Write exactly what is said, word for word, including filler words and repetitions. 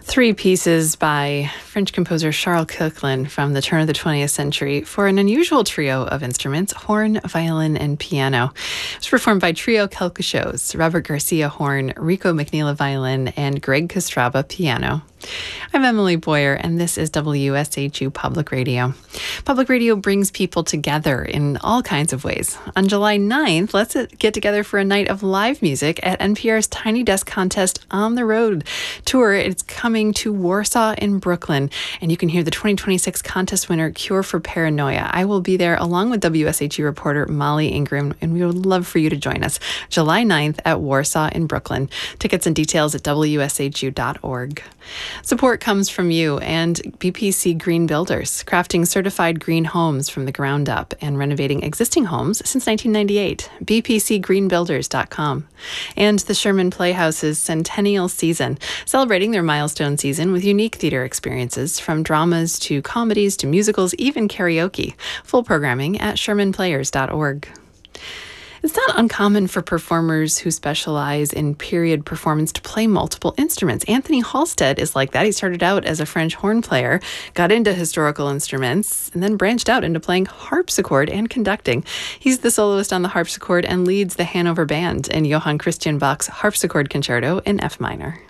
Three pieces by French composer Charles Koechlin from the turn of the twentieth century for an unusual trio of instruments, horn, violin, and piano. It was performed by Trio Quelquechose, Robert Garcia horn, Rico McNeela violin, and Greg Kostraba piano. I'm Emily Boyer, and this is W S H U Public Radio. Public Radio brings people together in all kinds of ways. On July ninth, let's get together for a night of live music at N P R's Tiny Desk Contest on the Road tour. It's coming to Warsaw in Brooklyn, and you can hear the twenty twenty-six contest winner, Cure for Paranoia. I will be there along with W S H U reporter Molly Ingram, and we would love for you to join us July ninth at Warsaw in Brooklyn. Tickets and details at W S H U dot org. Support comes from you and B P C Green Builders, crafting certified green homes from the ground up and renovating existing homes since nineteen ninety-eight. B P C green builders dot com. And the Sherman Playhouse's Centennial Season, celebrating their milestone season with unique theater experiences from dramas to comedies to musicals, even karaoke. Full programming at sherman players dot org. It's not uncommon for performers who specialize in period performance to play multiple instruments. Anthony Halstead is like that. He started out as a French horn player, got into historical instruments, and then branched out into playing harpsichord and conducting. He's the soloist on the harpsichord and leads the Hanover Band in Johann Christian Bach's Harpsichord Concerto in F minor.